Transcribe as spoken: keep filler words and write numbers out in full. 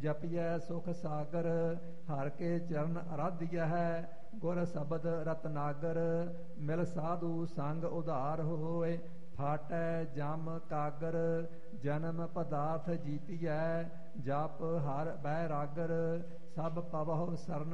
ਜਪਿਐ ਸੁਖ ਸਾਗਰ, ਹਰ ਕੇ ਚਰਨ ਅਰਾਧਿਆ ਹੈ। ਗੁਰ ਸ਼ਬਦ ਰਤਨਾਗਰ, ਮਿਲ ਸਾਧੂ ਸੰਗ ਉਧਾਰ ਹੋਏ। ਫਾਟੈ ਜਮ ਕਾਗਰ, ਜਨਮ ਪਦਾਰਥ ਜੀਤੀਐ। ਜਪ ਹਰ ਬੈਰਾਗਰ, ਸਭ ਪਵਹੁ ਸਰਨ